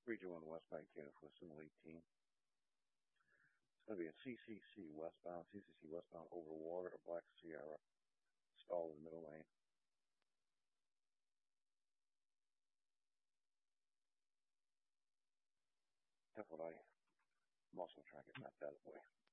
321 Westbank Unit for Symbol 18. It's going to be a CCC westbound over water, a Black Sierra, stalled in the middle lane. That's what I muscle track it, not that way.